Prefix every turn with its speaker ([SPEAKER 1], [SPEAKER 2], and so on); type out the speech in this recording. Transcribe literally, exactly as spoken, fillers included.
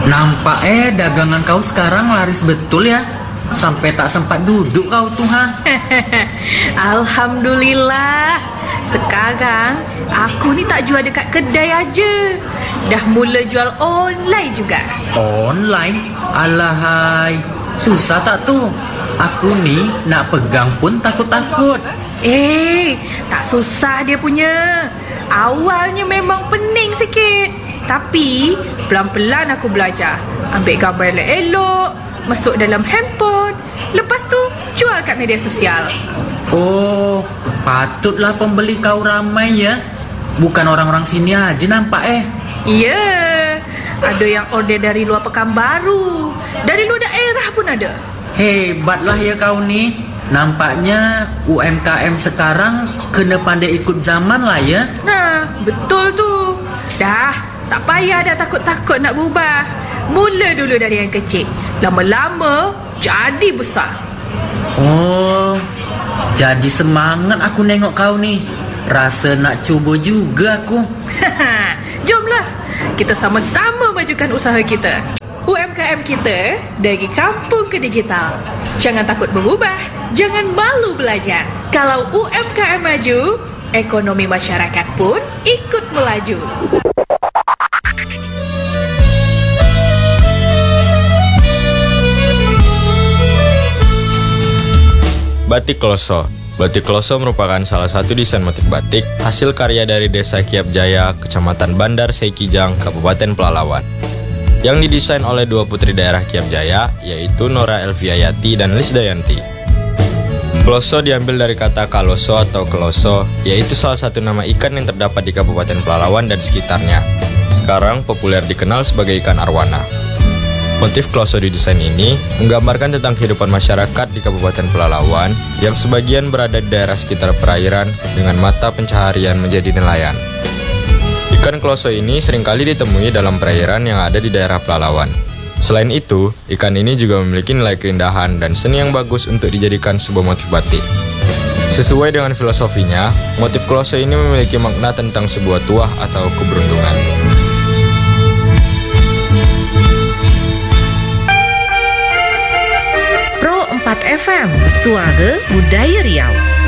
[SPEAKER 1] Nampak eh dagangan kau sekarang laris betul ya. Sampai tak sempat duduk kau tuh ha.
[SPEAKER 2] Alhamdulillah. Sekarang aku ni tak jual dekat kedai aja. Dah mula jual online juga.
[SPEAKER 1] Online? Alahai, susah tak tuh? Aku ni nak pegang pun takut-takut.
[SPEAKER 2] Eh, tak susah dia punya. Awalnya memang pening sikit, tapi pelan-pelan aku belajar. Ambil gambar elok-elok, masuk dalam handphone, lepas tu jual kat media sosial.
[SPEAKER 1] Oh, patutlah pembeli kau ramai ya. Bukan orang-orang sini aja nampak eh.
[SPEAKER 2] Ya, ada yang order dari luar Pekanbaru, dari luar daerah pun ada.
[SPEAKER 1] Hebatlah ya kau ni. Nampaknya U M K M sekarang kena pandai ikut zaman lah ya.
[SPEAKER 2] Nah, betul tu. Dah, tak payah dah takut-takut nak berubah. Mula dulu dari yang kecil, lama-lama jadi besar.
[SPEAKER 1] Oh, jadi semangat aku nengok kau ni. Rasa nak cuba juga aku.
[SPEAKER 2] Jomlah, kita sama-sama majukan usaha kita. U M K M kita dari kampung ke digital. Jangan takut berubah, jangan malu belajar. Kalau U M K M maju, ekonomi masyarakat pun ikut melaju.
[SPEAKER 3] Batik Kloso. Batik Kloso merupakan salah satu desain motif batik hasil karya dari Desa Kiap Jaya, Kecamatan Bandar Seikijang, Kabupaten Pelalawan, yang didesain oleh dua putri daerah Kiap Jaya, yaitu Nora Elviayati dan Lisdayanti. Kloso diambil dari kata kaloso atau keloso, yaitu salah satu nama ikan yang terdapat di Kabupaten Pelalawan dan sekitarnya. Sekarang populer dikenal sebagai ikan arwana. Motif kloso di desain ini menggambarkan tentang kehidupan masyarakat di Kabupaten Pelalawan yang sebagian berada di daerah sekitar perairan dengan mata pencaharian menjadi nelayan. Ikan kloso ini seringkali ditemui dalam perairan yang ada di daerah Pelalawan. Selain itu, ikan ini juga memiliki nilai keindahan dan seni yang bagus untuk dijadikan sebuah motif batik. Sesuai dengan filosofinya, motif kloso ini memiliki makna tentang sebuah tuah atau keberuntungan.
[SPEAKER 4] Pro empat F M, Suara Budaya Riau.